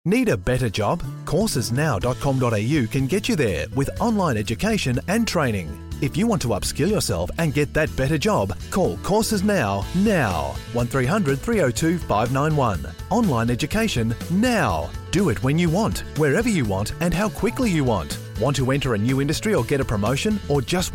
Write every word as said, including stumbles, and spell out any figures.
Need a better job? courses now dot com dot a u can get you there with online education and training. If you want to upskill yourself and get that better job, call Courses Now, now. one three hundred three oh two five nine one. Online education now. Do it when you want, wherever you want and how quickly you want. Want to enter a new industry or get a promotion or just